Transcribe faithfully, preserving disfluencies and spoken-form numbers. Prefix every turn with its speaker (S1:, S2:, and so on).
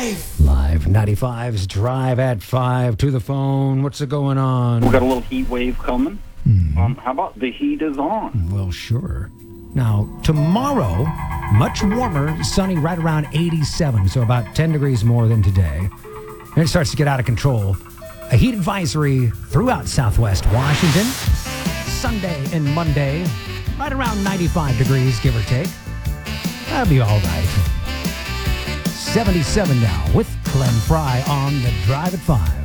S1: five.
S2: Live ninety-five's Drive at five to the phone. What's it going on?
S3: We got a little heat wave coming.
S2: Mm.
S3: Um, how about the heat is on?
S2: Well, sure. Now, tomorrow, much warmer, sunny, right around eighty-seven, so about ten degrees more than today. And it starts to get out of control. A heat advisory throughout southwest Washington. Sunday and Monday, right around ninety-five degrees, give or take. That'll be all right. seventy-seven now with Clem Fry on the Drive at five.